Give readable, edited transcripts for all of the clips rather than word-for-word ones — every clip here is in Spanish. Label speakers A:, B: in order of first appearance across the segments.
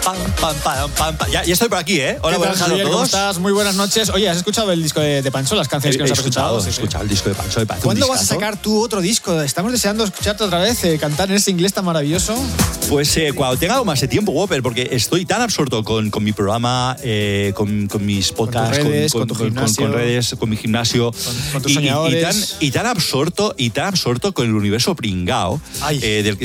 A: Ya estoy por aquí, ¿eh? Hola, buenas noches a todos.
B: ¿Cómo estás? Muy buenas noches. Oye, ¿has escuchado el disco de Pancho, las canciones que nos ha presentado?
A: He escuchado el disco de Pancho.
B: ¿Cuándo vas a sacar tu otro disco? Estamos deseando escucharte otra vez, cantar en ese inglés tan maravilloso.
A: Pues cuando tenga algo más de tiempo, Whopper, porque estoy tan absorto con mi programa, con mis podcasts,
B: con tu gimnasio,
A: con redes, con mi gimnasio,
B: con tus soñadores.
A: Y tan absorto con el universo pringao, del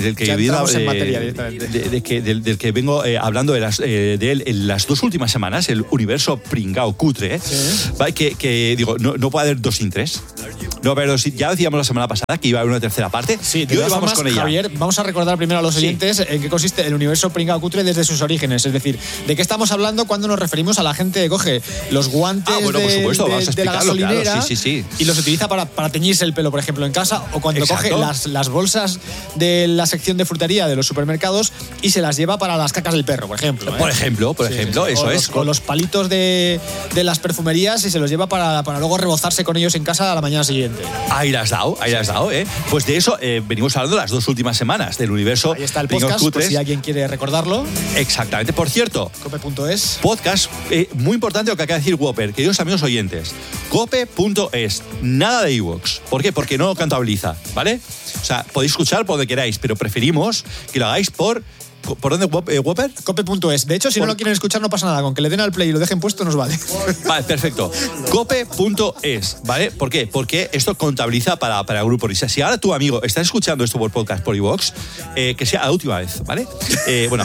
A: que vengo hablando de él en las 2 últimas semanas, el universo pringao cutre, ¿vale? que digo, no puede haber 2 sin 3. No, pero ya decíamos la semana pasada que iba a haber una tercera parte.
B: Sí,
A: y hoy vamos con ella.
B: Javier, vamos a recordar primero a los oyentes en qué consiste el universo pringao cutre desde sus orígenes. Es decir, de qué estamos hablando cuando nos referimos a la gente que coge los guantes
A: por supuesto,
B: de la gasolinera,
A: claro. Sí.
B: y los utiliza para teñirse el pelo, por ejemplo, en casa, o cuando coge las bolsas de la sección de frutería de los supermercados y se las lleva para las cacas del perro, por ejemplo.
A: Por ejemplo, eso es.
B: Con los palitos de las perfumerías y se los lleva para luego rebozarse con ellos en casa a la mañana siguiente.
A: Ahí las has dado, ¿eh? Pues de eso venimos hablando las 2 últimas semanas, del universo.
B: Ahí está el podcast, por si alguien quiere recordarlo.
A: Exactamente. Por cierto,
B: cope.es.
A: Podcast, muy importante lo que acaba de decir Whopper, queridos amigos oyentes. Cope.es, nada de iVoox. ¿Por qué? Porque no contabiliza, ¿vale? O sea, podéis escuchar por donde queráis, pero preferimos que lo hagáis ¿Por dónde, Whopper?
B: Cope.es. De hecho, si no lo quieren escuchar, no pasa nada. Con que le den al play y lo dejen puesto, nos vale.
A: Vale, perfecto. Cope.es, ¿vale? ¿Por qué? Porque esto contabiliza para el grupo Risa. Si ahora tu amigo está escuchando esto por podcast, por iVoox, que sea la última vez, ¿vale? Bueno,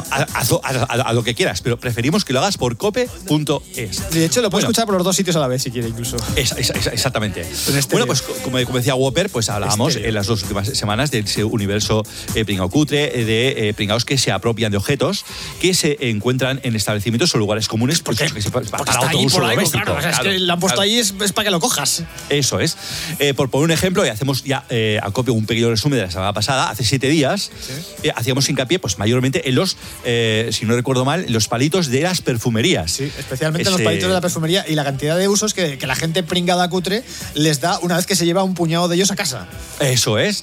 A: haz lo que quieras, pero preferimos que lo hagas por Cope.es.
B: De hecho, lo puedes escuchar por los 2 sitios a la vez, si quiere, incluso.
A: Exactamente. Bueno, pues como decía Whopper, pues hablábamos en las 2 últimas semanas de ese universo pringao cutre, de pringaos que se apropian de objetos que se encuentran en establecimientos o lugares comunes
B: porque
A: para
B: está
A: autouso doméstico.
B: Claro, es que lo han puesto ahí es para que lo cojas.
A: Eso es. Por poner un ejemplo, y hacemos ya a copio un pequeño resumen de la semana pasada, hace 7 días hacíamos hincapié pues mayormente en los, si no recuerdo mal, los palitos de las perfumerías.
B: Sí, especialmente en los palitos de la perfumería y la cantidad de usos que la gente pringada cutre les da una vez que se lleva un puñado de ellos a casa.
A: Eso es.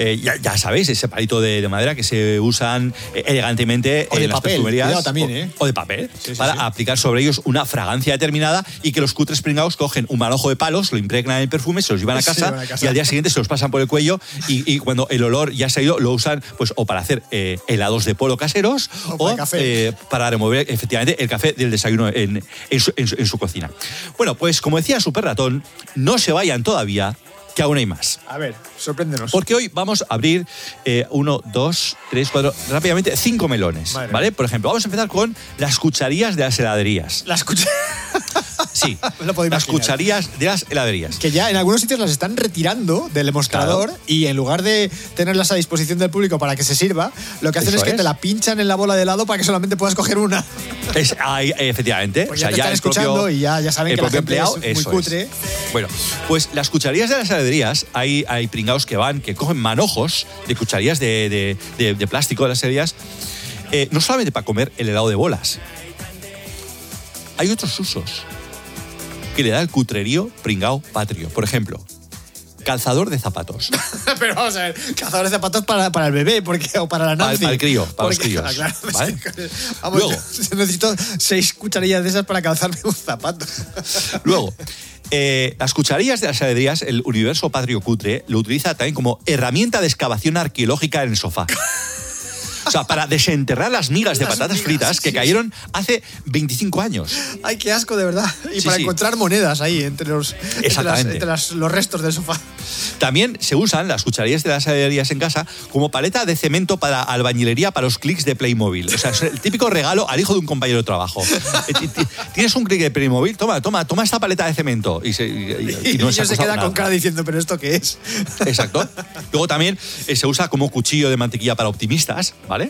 A: Ya sabéis, ese palito de madera que se usan elegantemente en las perfumerías.
B: También,
A: o de papel, para aplicar sobre ellos una fragancia determinada y que los cutres pringados cogen un manojo de palos, lo impregnan en el perfume, se los llevan a casa y al día siguiente se los pasan por el cuello y cuando el olor ya se ha ido lo usan pues o para hacer helados de polo caseros o para remover efectivamente el café del desayuno en su cocina. Bueno, pues como decía Super Ratón, no se vayan todavía, que aún hay más.
B: A ver, sorpréndenos.
A: Porque hoy vamos a abrir 1, 2, 3, 4, rápidamente 5 melones, ¿vale? Por ejemplo, vamos a empezar con las cucharillas de las heladerías.
B: ¿Las cucharillas?
A: Sí, las cucharillas de las heladerías.
B: Que ya en algunos sitios las están retirando del mostrador y en lugar de tenerlas a disposición del público para que se sirva, lo que hacen es que te la pinchan en la bola de helado para que solamente puedas coger una.
A: Efectivamente.
B: Pues ya te están escuchando y ya saben que la gente es muy cutre.
A: Bueno, pues las cucharillas de las heladerías, hay pringados que cogen manojos de cucharillas de plástico de las heladerías, no solamente para comer el helado de bolas. Hay otros usos que le da el cutrerío pringao patrio. Por ejemplo, calzador de zapatos.
B: Pero vamos a ver, calzador de zapatos para el bebé o para la Nancy.
A: Para el crío, para los críos.
B: Claro,
A: ¿vale?
B: Vamos, luego, necesito 6 cucharillas de esas para calzarme un zapato.
A: Luego, las cucharillas de las heladerías, el universo patrio cutre lo utiliza también como herramienta de excavación arqueológica en el sofá. O sea, para desenterrar las migas de patatas fritas que cayeron hace 25 años.
B: Ay, qué asco, de verdad. Y para encontrar monedas ahí entre los restos del sofá.
A: También se usan las cucharillas de las heladerías en casa como paleta de cemento para albañilería para los clics de Playmobil. O sea, es el típico regalo al hijo de un compañero de trabajo. ¿Tienes un clic de Playmobil? Toma esta paleta de cemento. Y
B: no se queda con cara diciendo, ¿pero esto qué es?
A: Exacto. Luego también se usa como cuchillo de mantequilla para optimistas, ¿vale?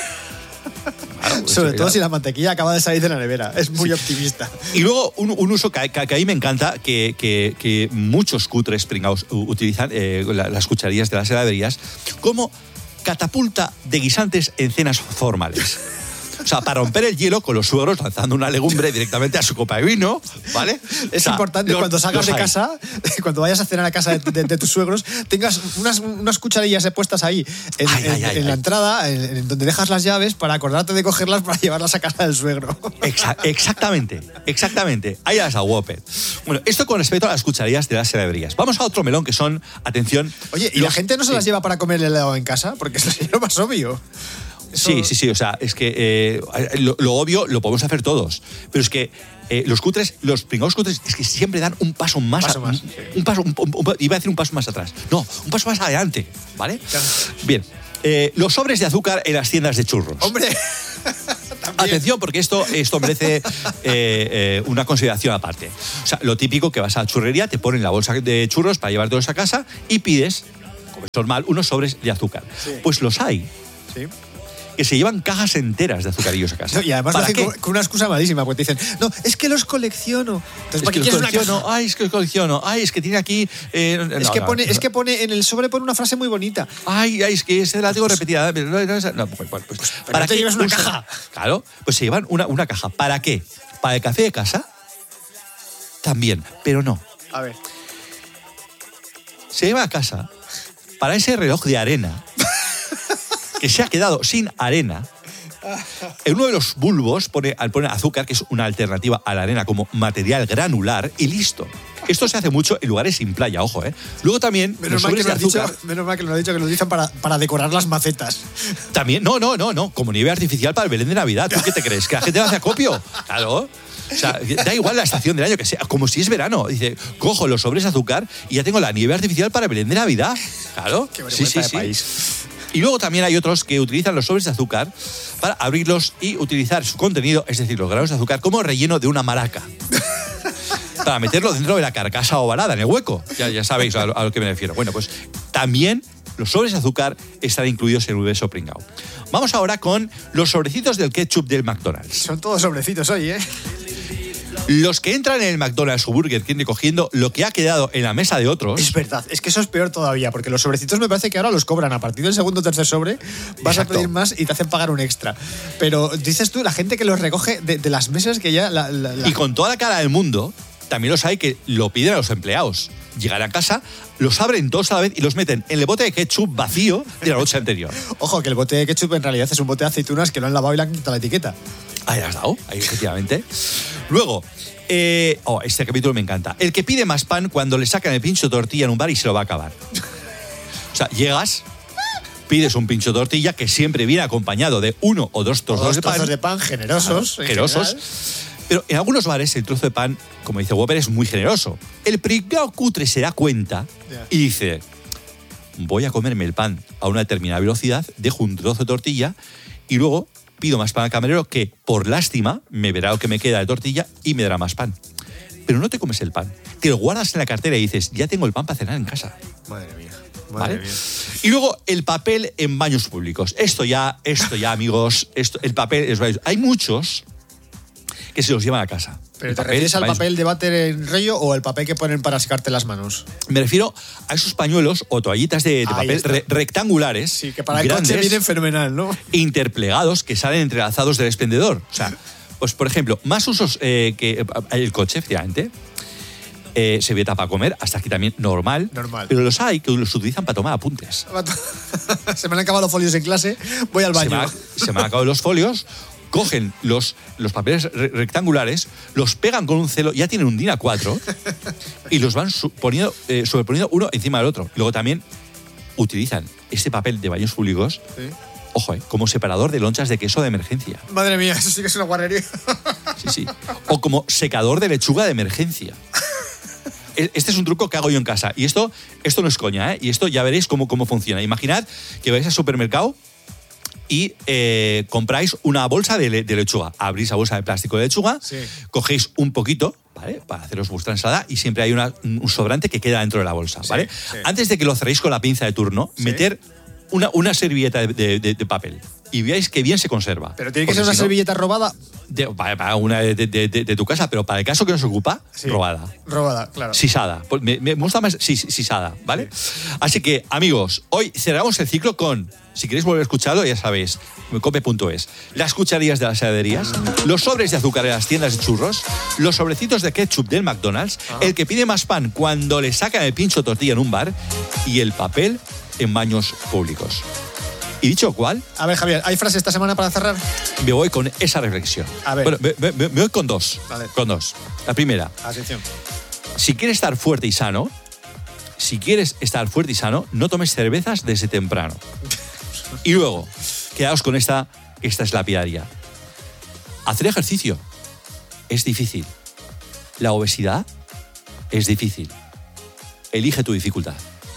A: Claro, pues
B: sobre todo si la mantequilla acaba de salir de la nevera. Es muy optimista.
A: Y luego un uso que a mí me encanta, que muchos cutres pringaos utilizan, las cucharillas de las heladerías, como catapulta de guisantes en cenas formales. O sea, para romper el hielo con los suegros lanzando una legumbre directamente a su copa de vino, ¿vale?
B: Es importante cuando salgas de casa, cuando vayas a cenar a casa de tus suegros, tengas unas cucharillas puestas ahí en la entrada, en donde dejas las llaves, para acordarte de cogerlas para llevarlas a casa del suegro.
A: Exactamente. Ahí las aguopet. Bueno, esto con respecto a las cucharillas de las celebrías. Vamos a otro melón que son, atención...
B: Oye, ¿y la gente no se las lleva para comer el helado en casa? Porque es lo más obvio.
A: Sí, o sea, es que lo obvio lo podemos hacer todos, pero es que los pringados cutres es que siempre dan un paso más. Iba a decir un paso más atrás. No, un paso más adelante, ¿vale? Claro. Bien, los sobres de azúcar en las tiendas de churros.
B: ¡Hombre!
A: Atención, porque esto merece una consideración aparte. O sea, lo típico que vas a la churrería, te ponen la bolsa de churros para llevártelos a casa y pides, como es normal, unos sobres de azúcar. Sí. Pues los hay. Sí. Que se llevan cajas enteras de azucarillos a casa.
B: No, y además lo hacen con una excusa malísima, porque te dicen, no, es que los colecciono. Entonces,
A: ¿para qué quieres una caja? Ay, es que los colecciono. Ay, es que tiene aquí...
B: es que pone en el sobre pone una frase muy bonita.
A: Ay, es que esa la tengo repetida. No, pues
B: ¿para qué llevas una caja?
A: Claro, pues se llevan una caja. ¿Para qué? ¿Para el café de casa? También, pero no.
B: A ver.
A: Se lleva a casa para ese reloj de arena... que se ha quedado sin arena. En uno de los bulbos pone azúcar, que es una alternativa a la arena como material granular, y listo. Esto se hace mucho en lugares sin playa, ojo, ¿eh? Luego también
B: menos mal que lo has dicho, que lo utilizan para decorar las macetas.
A: También, no, como nieve artificial para el Belén de Navidad. ¿Tú qué te crees? ¿Que la gente lo hace acopio? Claro. O sea, da igual la estación del año que sea, como si es verano. Dice, cojo los sobres de azúcar y ya tengo la nieve artificial para el Belén de Navidad. Claro.
B: Qué vergüenza de país.
A: Y luego también hay otros que utilizan los sobres de azúcar para abrirlos y utilizar su contenido, es decir, los granos de azúcar, como relleno de una maraca. Para meterlo dentro de la carcasa ovalada, en el hueco. Ya sabéis a lo que me refiero. Bueno, pues también los sobres de azúcar están incluidos en el universo pringao. Vamos ahora con los sobrecitos del ketchup del McDonald's.
B: Son todos sobrecitos hoy, ¿eh?
A: Los que entran en el McDonald's o Burger King recogiendo lo que ha quedado en la mesa de otros...
B: Es verdad, es que eso es peor todavía, porque los sobrecitos me parece que ahora los cobran. A partir del segundo o tercer sobre vas a pedir más y te hacen pagar un extra. Pero dices tú, la gente que los recoge de las mesas que ya...
A: Y con toda la cara del mundo, también los hay que lo piden a los empleados. Llegan a casa, los abren todos a la vez y los meten en el bote de ketchup vacío de la noche anterior.
B: Ojo, que el bote de ketchup en realidad es un bote de aceitunas que lo han lavado y le han quitado la etiqueta.
A: Ahí has dado, ahí efectivamente. Luego... este capítulo me encanta. El que pide más pan cuando le sacan el pincho de tortilla en un bar y se lo va a acabar. O sea, llegas, pides un pincho de tortilla que siempre viene acompañado de uno o dos trozos
B: de pan generosos.
A: Generosos. Pero en algunos bares el trozo de pan, como dice Whopper, es muy generoso. El pringao cutre se da cuenta y dice, voy a comerme el pan a una determinada velocidad, dejo un trozo de tortilla y luego... pido más pan al camarero que, por lástima, me verá lo que me queda de tortilla y me dará más pan. Pero no te comes el pan. Te lo guardas en la cartera y dices, ya tengo el pan para cenar en casa.
B: Madre mía.
A: ¿Vale? Y luego, el papel en baños públicos. Esto ya, amigos, el papel es... Hay muchos que se los llevan a casa.
B: ¿Pero te refieres al papel de váter en rollo o el papel que ponen para secarte las manos?
A: Me refiero a esos pañuelos o toallitas de papel rectangulares.
B: Sí, que para el coche vienen fenomenal, ¿no?
A: Interplegados que salen entrelazados del expendedor. O sea, pues por ejemplo, más usos que el coche, efectivamente. Se veta para comer, hasta aquí también normal. Pero los hay que los utilizan para tomar apuntes.
B: Se me han acabado los folios en clase, voy al baño.
A: Se me han acabado los folios. Cogen los papeles rectangulares, los pegan con un celo, ya tienen un DIN A4 y los van sobreponiendo uno encima del otro. Luego también utilizan este papel de baños públicos, ojo, como separador de lonchas de queso de emergencia.
B: Madre mía, eso sí que es una guarrería.
A: Sí. O como secador de lechuga de emergencia. Este es un truco que hago yo en casa. Y esto no es coña, ¿eh? Y esto ya veréis cómo funciona. Imaginad que vais al supermercado y compráis una bolsa de lechuga. Abrís la bolsa de plástico de lechuga, cogéis un poquito, ¿vale? Para haceros vuestra ensalada y siempre hay un sobrante que queda dentro de la bolsa, ¿vale? Sí. Antes de que lo cerréis con la pinza de turno, meter una servilleta de papel y veáis qué bien se conserva.
B: Pero tiene que ser una servilleta robada.
A: Para una de tu casa, pero para el caso que nos ocupa, robada.
B: Robada, claro.
A: Sisada. Me gusta más sisada, ¿vale? Sí. Así que, amigos, hoy cerramos el ciclo con, si queréis volver a escucharlo, ya sabéis, cope.es, las cucharillas de las heladerías, los sobres de azúcar en las tiendas de churros, los sobrecitos de ketchup del McDonald's, el que pide más pan cuando le sacan el pincho tortilla en un bar y el papel en baños públicos. ¿Y dicho cuál?
B: A ver, Javier, ¿hay frase esta semana para cerrar?
A: Me voy con esa reflexión.
B: A ver.
A: Bueno, me voy con dos.
B: Vale.
A: Con dos. La primera.
B: Atención.
A: Si quieres estar fuerte y sano, no tomes cervezas desde temprano. Y luego, quedaos con esta es lapidaria. Hacer ejercicio es difícil. La obesidad es difícil. Elige tu dificultad.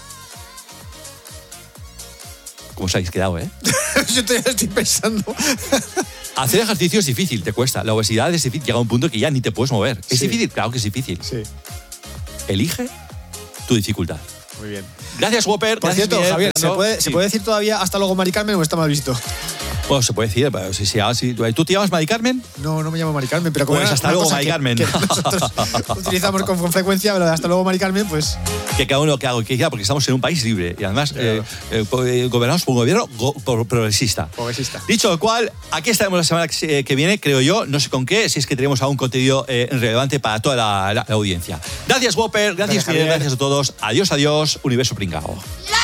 A: ¿Cómo os habéis quedado,
B: Yo todavía estoy pensando.
A: Hacer ejercicio es difícil, te cuesta. La obesidad es difícil. Llega a un punto que ya ni te puedes mover. ¿Es difícil? Claro que es difícil.
B: Sí.
A: Elige tu dificultad.
B: Muy bien.
A: Gracias, Whopper.
B: Por cierto,
A: Miguel,
B: Javier, ¿se puede decir todavía hasta luego Mari Carmen o está mal visto?
A: Bueno, se puede decir, pero si ¿tú te llamas Mari Carmen?
B: No me llamo Mari Carmen, pero como
A: pues hasta luego Mari Carmen.
B: Que nosotros utilizamos con frecuencia, pero hasta luego Mari Carmen, pues...
A: Que cada uno que haga lo que quiera, porque estamos en un país libre y además gobernamos por un gobierno progresista. Dicho lo cual, aquí estaremos la semana que viene, creo yo, no sé con qué, si es que tenemos algún contenido relevante para toda la audiencia. Gracias, Whopper, gracias, Miguel, gracias a todos. Adiós, universo pringao.